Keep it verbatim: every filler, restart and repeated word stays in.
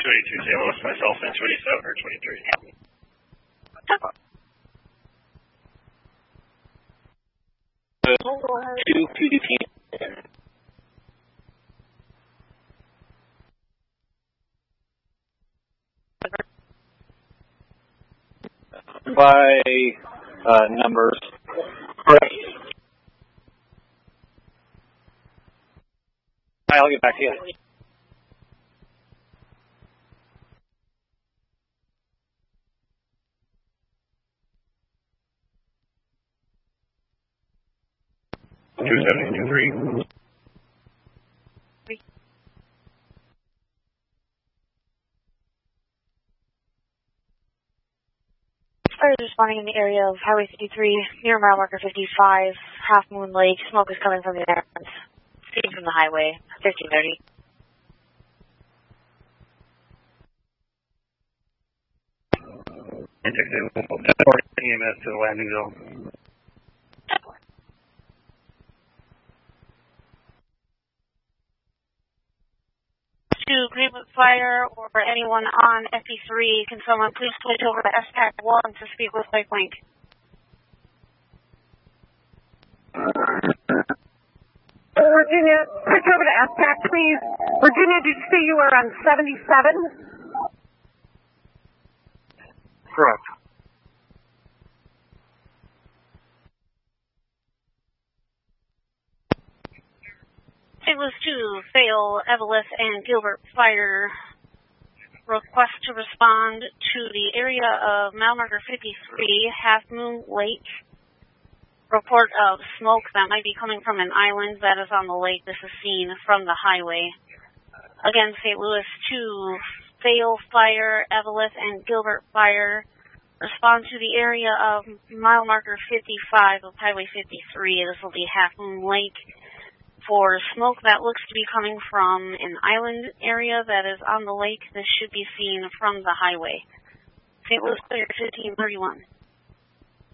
twenty-two, Saint Louis, myself, and twenty-seven or twenty-three. Two P D P. By uh, numbers. Right. I'll get back to you. Two seven two three. Fire is responding in the area of Highway fifty-three, near mile marker fifty-five, Half Moon Lake. Smoke is coming from the entrance. Seen from the highway, fifteen thirty. Indicative E M S to the landing zone. To Greenwood Fire or anyone on F P three, can someone please switch over to S PAC one to speak with Lifelink? Virginia, switch over to S PAC, please. Virginia, did you say you were on seventy-seven? Correct. Saint Louis two, Vale, Eveleth, and Gilbert Fire request to respond to the area of mile marker fifty-three, Half Moon Lake. Report of smoke that might be coming from an island that is on the lake. This is seen from the highway. Again, Saint Louis two, Vale Fire, Eveleth, and Gilbert Fire. Respond to the area of mile marker fifty-five of Highway fifty-three. This will be Half Moon Lake. For smoke that looks to be coming from an island area that is on the lake. This should be seen from the highway. Saint Louis Clear fifteen thirty-one.